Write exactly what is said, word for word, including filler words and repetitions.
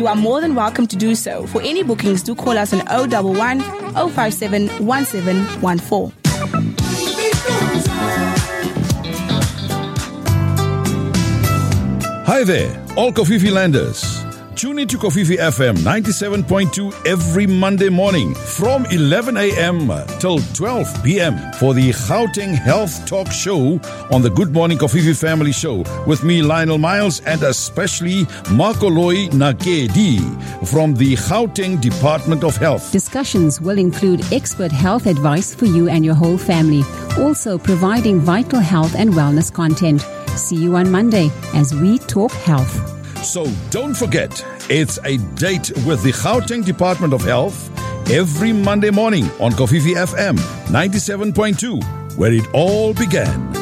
you are more than welcome to do so. For any bookings, do call us on oh one one, oh five seven, one seven one four. Hi there, all Kofifi landers. Tune into Kofifi F M ninety-seven point two every Monday morning from eleven a.m. till twelve p.m. for the Gauteng Health Talk Show on the Good Morning Kofifi Family Show with me, Lionel Miles, and especially Makoloi Nakedi from the Gauteng Department of Health. Discussions will include expert health advice for you and your whole family, also providing vital health and wellness content. See you on Monday as we talk health. So don't forget, it's a date with the Gauteng Department of Health every Monday morning on Kofifi F M ninety-seven point two, where it all began.